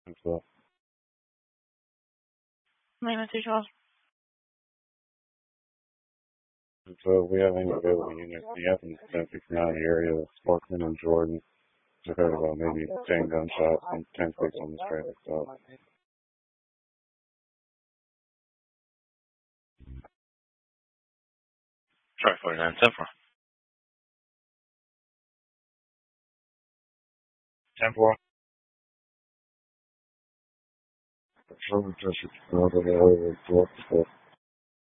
And so, Maintenance 212. we have any available units. We have in 1069 area, Sportsman and Jordan. Just heard about maybe 10 gunshots and 10 clicks on this traffic. So, Try 49 10-4. 10-4. Sure, just another area,